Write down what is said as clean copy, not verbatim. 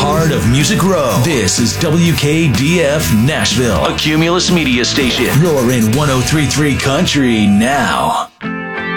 heart of Music Row. This is WKDF Nashville, a Cumulus media station. You're in 103.3 Country now.